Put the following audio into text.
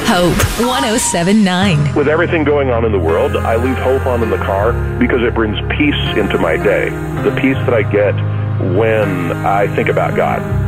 Hope 107.9. With everything going on in the world, I leave hope on in the car because it brings peace into my day. The peace that I get when I think about God.